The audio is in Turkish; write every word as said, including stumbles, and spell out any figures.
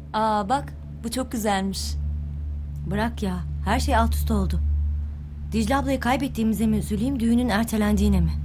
Aa bak, bu çok güzelmiş. Bırak ya, her şey alt üst oldu. Dicle ablayı kaybettiğimize mi üzüleyim, düğünün ertelendiğine mi?